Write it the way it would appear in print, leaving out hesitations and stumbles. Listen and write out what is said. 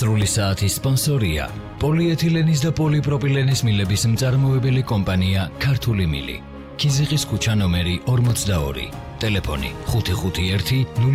დასასრული საათის სპონსორია პოლიეთილენის და პოლიპროპილენის მილების მწარმოებელი კომპანია ქართული მილი. ქიზიყის ქუჩა ნომერი 42. ტელეფონი 551